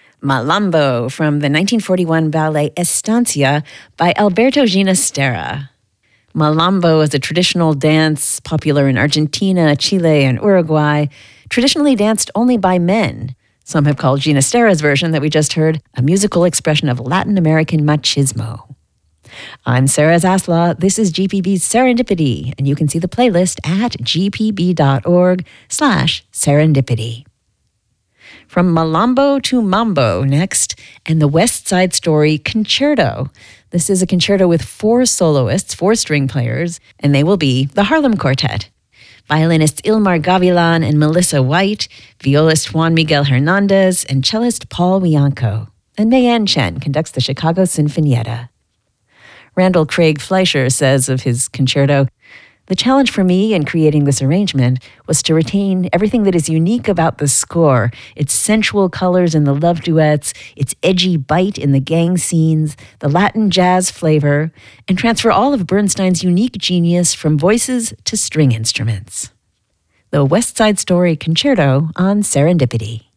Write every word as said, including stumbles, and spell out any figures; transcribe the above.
Malambo from the nineteen forty-one ballet Estancia by Alberto Ginastera. Malambo is a traditional dance popular in Argentina, Chile, and Uruguay, traditionally danced only by men. Some have called Ginastera's version that we just heard a musical expression of Latin American machismo. I'm Sarah Zaslaw. This is G P B's Serendipity, and you can see the playlist at gpb.org slash serendipity. From Malambo to Mambo next, and the West Side Story Concerto. This is a concerto with four soloists, four string players, and they will be the Harlem Quartet. Violinists Ilmar Gavilan and Melissa White, violist Juan Miguel Hernandez, and cellist Paul Bianco. And Mayan Chen conducts the Chicago Sinfonietta. Randall Craig Fleischer says of his concerto, "The challenge for me in creating this arrangement was to retain everything that is unique about the score, its sensual colors in the love duets, its edgy bite in the gang scenes, the Latin jazz flavor, and transfer all of Bernstein's unique genius from voices to string instruments." The West Side Story Concerto on Serendipity.